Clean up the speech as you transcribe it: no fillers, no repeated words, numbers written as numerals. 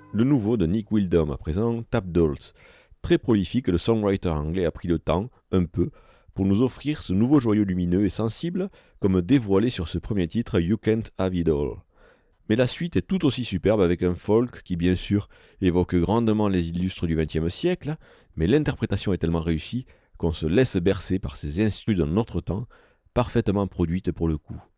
Le nouveau de Nick Wildum à présent, Tap Dolls. Très prolifique, le songwriter anglais a pris le temps, un peu, pour nous offrir ce nouveau joyau lumineux et sensible, comme dévoilé sur ce premier titre You Can't Have It All. Mais la suite est tout aussi superbe avec un folk qui bien sûr évoque grandement les illustres du XXe siècle, mais l'interprétation est tellement réussie qu'on se laisse bercer par ces instrus d'un autre temps, parfaitement produites pour le coup.